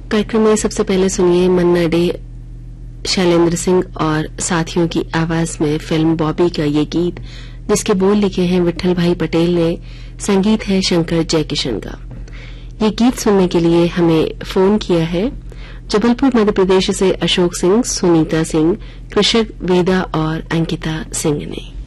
कार्यक्रम में सबसे पहले सुनिए मन्ना डे, शैलेंद्र सिंह और साथियों की आवाज में फिल्म बॉबी का ये गीत, जिसके बोल लिखे हैं विट्ठल भाई पटेल ने, संगीत है शंकर जयकिशन का। ये गीत सुनने के लिए हमें फोन किया है जबलपुर मध्य प्रदेश से अशोक सिंह, सुनीता सिंह, कृषक, वेदा और अंकिता सिंह ने।